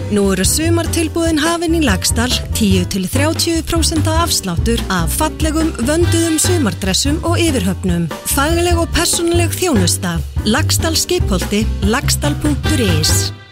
Nú eru sumartilboðin hafin í Laxdal, 10-30% afsláttur af fallegum, vönduðum sumardressum og yfirhöfnum. Fagleg og persónuleg þjónusta. Laxdal Skipholti, laxdal.is